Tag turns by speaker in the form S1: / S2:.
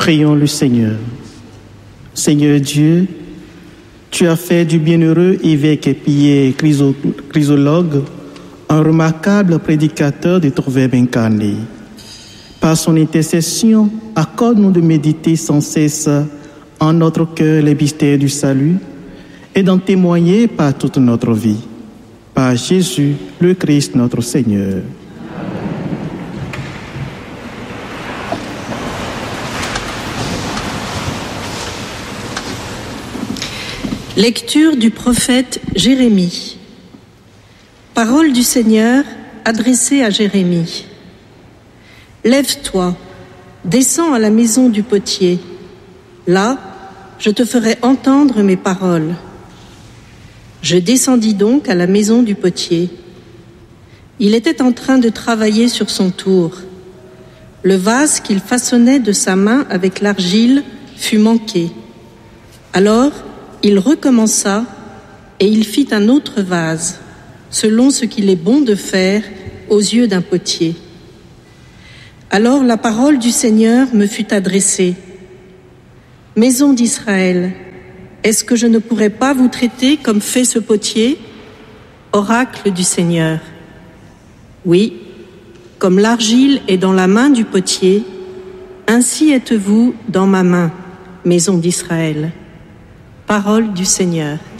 S1: Prions le Seigneur. Seigneur Dieu, tu as fait du bienheureux évêque Pierre Chrysologue un remarquable prédicateur de ton Verbe incarné. Par son intercession, accorde-nous de méditer sans cesse en notre cœur les mystères du salut et d'en témoigner par toute notre vie. Par Jésus, le Christ, notre Seigneur.
S2: Lecture du prophète Jérémie. Parole du Seigneur adressée à Jérémie. Lève-toi, descends à la maison du potier. Là, je te ferai entendre mes paroles. Je descendis donc à la maison du potier. Il était en train de travailler sur son tour. Le vase qu'il façonnait de sa main avec l'argile fut manqué. Alors, il recommença et il fit un autre vase, selon ce qu'il est bon de faire aux yeux d'un potier. Alors la parole du Seigneur me fut adressée. Maison d'Israël, est-ce que je ne pourrais pas vous traiter comme fait ce potier? Oracle du Seigneur. Oui, comme l'argile est dans la main du potier, ainsi êtes-vous dans ma main, maison d'Israël. Parole du Seigneur.